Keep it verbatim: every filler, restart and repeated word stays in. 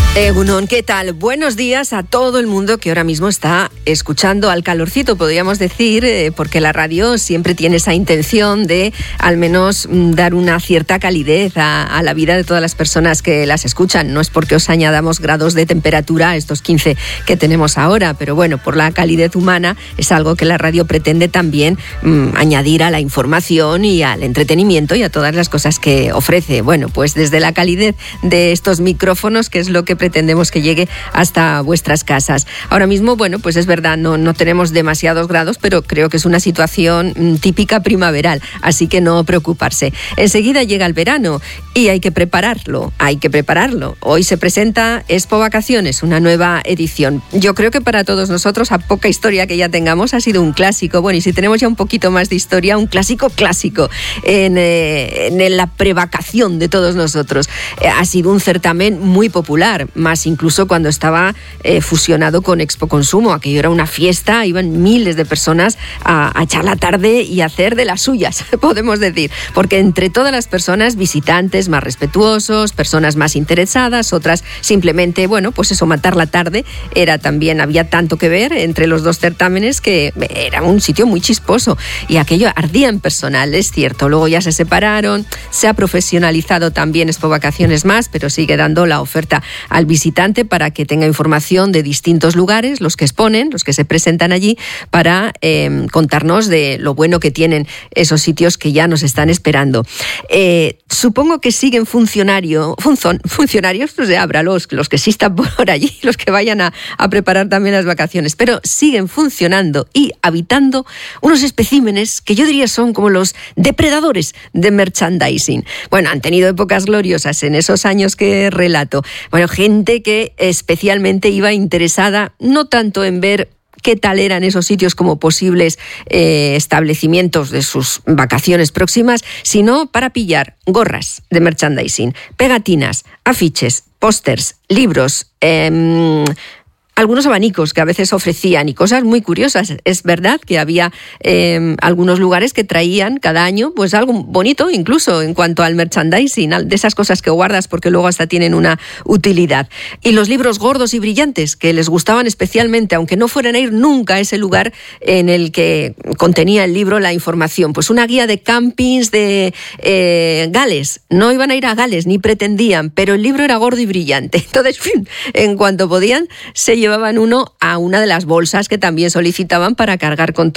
Egunon, ¿qué tal? Buenos días a todo el mundo que ahora mismo está escuchando al calorcito, podríamos decir, eh, porque la radio siempre tiene esa intención de al menos mm, dar una cierta calidez a, a la vida de todas las personas que las escuchan. No es porque os añadamos grados de temperatura a estos quince que tenemos ahora, pero bueno, por la calidez humana es algo que la radio pretende también mm, añadir a la información y al entretenimiento y a todas las cosas que ofrece. Bueno, pues desde la calidez de estos micrófonos, que es lo que pretendemos que llegue hasta vuestras casas. Ahora mismo, bueno, pues es verdad, no, no tenemos demasiados grados, pero creo que es una situación mm, típica primaveral, así que no preocuparse. Enseguida llega el verano y hay que prepararlo, hay que prepararlo. Hoy se presenta Expo Vacaciones, una nueva edición. Yo creo que para todos nosotros, a poca historia que ya tengamos, ha sido un clásico. Bueno, y si tenemos ya un poquito más de historia, un clásico clásico en, eh, en la prevacación de todos nosotros. Eh, ha sido un certamen muy popular, más incluso cuando estaba eh, fusionado con Expo Consumo. Aquello era una fiesta, iban miles de personas a, a echar la tarde y a hacer de las suyas, podemos decir, porque entre todas las personas, visitantes más respetuosos, personas más interesadas, otras simplemente, bueno, pues eso, matar la tarde, era también, había tanto que ver entre los dos certámenes que era un sitio muy chisposo y aquello ardía en personal, es cierto. Luego ya se separaron, se ha profesionalizado también Expo Vacaciones más, pero sigue dando la oferta al visitante para que tenga información de distintos lugares, los que exponen, los que se presentan allí, para eh, contarnos de lo bueno que tienen esos sitios que ya nos están esperando. Eh, supongo que siguen funcionario, funzon, funcionarios, pues habrá los, los que sí están por allí, los que vayan a, a preparar también las vacaciones, pero siguen funcionando y habitando unos especímenes que yo diría son como los depredadores de merchandising. Bueno, han tenido épocas gloriosas en esos años que relato. Bueno, gente que especialmente iba interesada no tanto en ver qué tal eran esos sitios como posibles eh, establecimientos de sus vacaciones próximas, sino para pillar gorras de merchandising, pegatinas, afiches, pósters, libros, eh, algunos abanicos que a veces ofrecían y cosas muy curiosas. Es verdad que había eh, algunos lugares que traían cada año pues algo bonito, incluso en cuanto al merchandising, de esas cosas que guardas porque luego hasta tienen una utilidad. Y los libros gordos y brillantes que les gustaban especialmente, aunque no fueran a ir nunca a ese lugar en el que contenía el libro la información. Pues una guía de campings de eh, Gales. No iban a ir a Gales, ni pretendían, pero el libro era gordo y brillante. Entonces, en cuanto podían, se llevaban uno a una de las bolsas que también solicitaban para cargar con todo